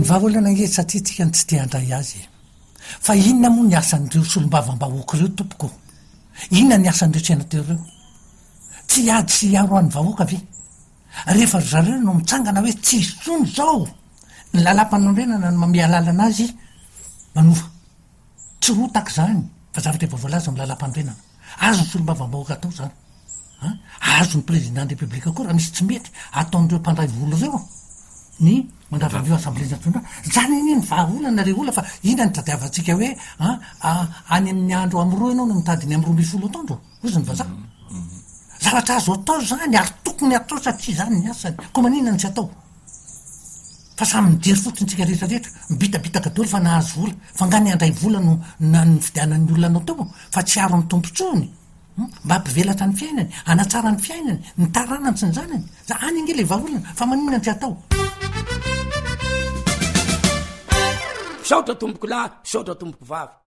ny vahaolana nge satria tsika ny tsy te handray azy fa inona moa ny asan'ireo solombavam-bahoaka ireo tompoko inona ny asan'ireo tsy hainatereo tsy ady sy iaro any vahoaka ve rehefa zareo no mitsangana hoe tsy isono zao ny lalam-panondrenana no mame alalana azy manova tsy ro tak zany fa zavatra efa voalaza my lalam-panondrenana azo ny solombavam-bahoaka atao zany azo ny président de république koa raha misy tsy mety ataon'ireo mpandray volo reo ny mandravandreo assemblée nationale zany iny ny vahaolana re ola fa ina ny tadiavantsika hoe any amin'ny andro am'roa ianao no mitadiny am' 12 taondro ozy ny vazaha zavatra azo atao zany ary tokony atao satria zany ny asany koa maninona ny tsy atao fa samy mijery fotsiny tsika rehetrarehetra mibitabitaka dolo fa nahazo vola fa nga ny andray vola no na ny fidianan'ny olonanao tao fa tsy aro ny tompontsony mba ampivelatra ny fiainany anatsara ny fiainany ny taranany sy ny zanany za any ange le vahaolana fa maninona ny tsy atao saotra tomboko lahy saotra tomboko vavy